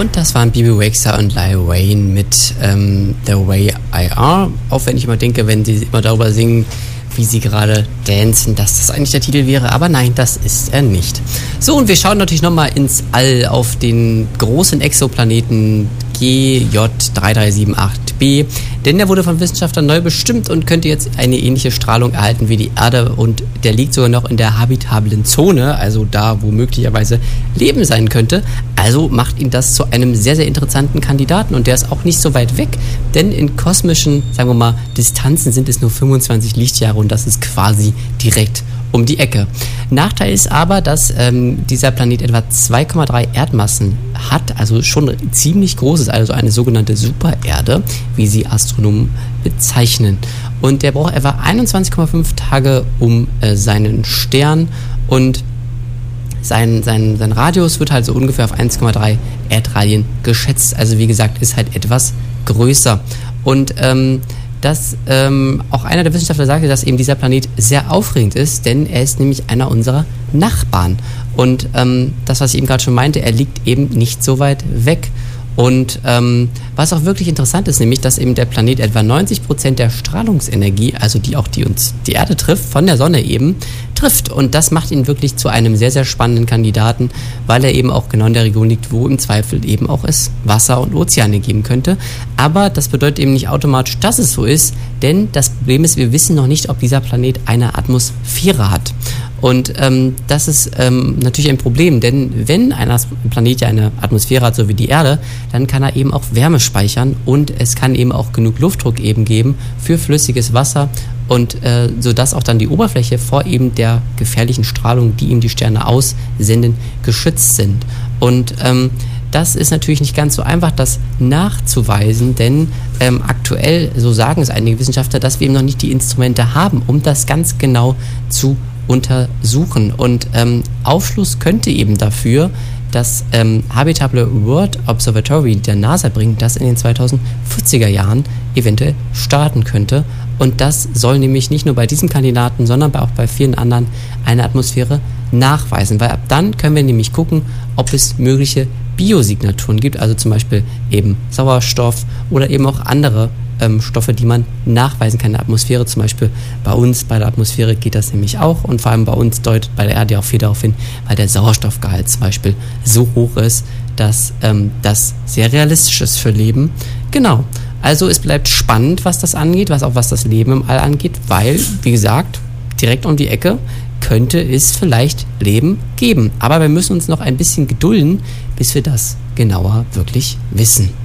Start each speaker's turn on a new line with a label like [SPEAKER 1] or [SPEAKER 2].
[SPEAKER 1] Und das waren Bibi Rexha und Lil Wayne mit The Way I Are. Auch wenn ich immer denke, wenn sie immer darüber singen, wie sie gerade dancen, dass das eigentlich der Titel wäre. Aber nein, das ist er nicht. So, und wir schauen natürlich nochmal ins All auf den großen Exoplaneten GJ3378b, denn der wurde von Wissenschaftlern neu bestimmt und könnte jetzt eine ähnliche Strahlung erhalten wie die Erde, und der liegt sogar noch in der habitablen Zone, also da, wo möglicherweise Leben sein könnte. Also macht ihn das zu einem sehr, sehr interessanten Kandidaten, und der ist auch nicht so weit weg, denn in kosmischen, sagen wir mal, Distanzen sind es nur 25 Lichtjahre, und das ist quasi direkt um die Ecke. Nachteil ist aber, dass dieser Planet etwa 2,3 Erdmassen hat, also schon ziemlich groß ist, also eine sogenannte Supererde, wie sie Astronomen bezeichnen. Und der braucht etwa 21,5 Tage um seinen Stern, und sein Radius wird halt so ungefähr auf 1,3 Erdradien geschätzt. Also wie gesagt, ist halt etwas größer. Und dass auch einer der Wissenschaftler sagte, dass eben dieser Planet sehr aufregend ist, denn er ist nämlich einer unserer Nachbarn. Und das, was ich eben gerade schon meinte, er liegt eben nicht so weit weg. Und was auch wirklich interessant ist, nämlich, dass eben der Planet etwa 90% der Strahlungsenergie, also die uns die Erde trifft, von der Sonne eben, trifft. Und das macht ihn wirklich zu einem sehr, sehr spannenden Kandidaten, weil er eben auch genau in der Region liegt, wo im Zweifel eben auch es Wasser und Ozeane geben könnte. Aber das bedeutet eben nicht automatisch, dass es so ist, denn das Problem ist, wir wissen noch nicht, ob dieser Planet eine Atmosphäre hat. Und das ist natürlich ein Problem, denn wenn ein Planet ja eine Atmosphäre hat, so wie die Erde, dann kann er eben auch Wärme speichern, und es kann eben auch genug Luftdruck eben geben für flüssiges Wasser, und sodass auch dann die Oberfläche vor eben der gefährlichen Strahlung, die ihm die Sterne aussenden, geschützt sind. Und das ist natürlich nicht ganz so einfach, das nachzuweisen, denn aktuell, so sagen es einige Wissenschaftler, dass wir eben noch nicht die Instrumente haben, um das ganz genau zu untersuchen. Und Aufschluss könnte eben dafür das Habitable World Observatory der NASA bringt, das in den 2040er Jahren eventuell starten könnte. Und das soll nämlich nicht nur bei diesem Kandidaten, sondern auch bei vielen anderen eine Atmosphäre nachweisen. Weil ab dann können wir nämlich gucken, ob es mögliche Biosignaturen gibt, also zum Beispiel eben Sauerstoff oder eben auch andere Stoffe, die man nachweisen kann in der Atmosphäre. Zum Beispiel bei uns, bei der Atmosphäre geht das nämlich auch, und vor allem bei uns deutet bei der Erde auch viel darauf hin, weil der Sauerstoffgehalt zum Beispiel so hoch ist, dass das sehr realistisch ist für Leben. Genau, also es bleibt spannend, was das angeht, was das Leben im All angeht, weil, wie gesagt, direkt um die Ecke könnte es vielleicht Leben geben. Aber wir müssen uns noch ein bisschen gedulden, bis wir das genauer wirklich wissen.